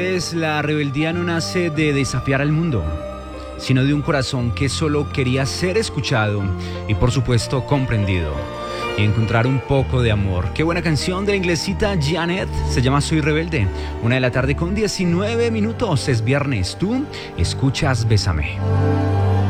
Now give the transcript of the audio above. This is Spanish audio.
La rebeldía no nace de desafiar al mundo, sino de un corazón que solo quería ser escuchado y, por supuesto, comprendido. Y encontrar un poco de amor. Qué buena canción de la inglesita Janet. Se llama Soy Rebelde. 1:19 p.m. Es viernes. Tú escuchas Bésame.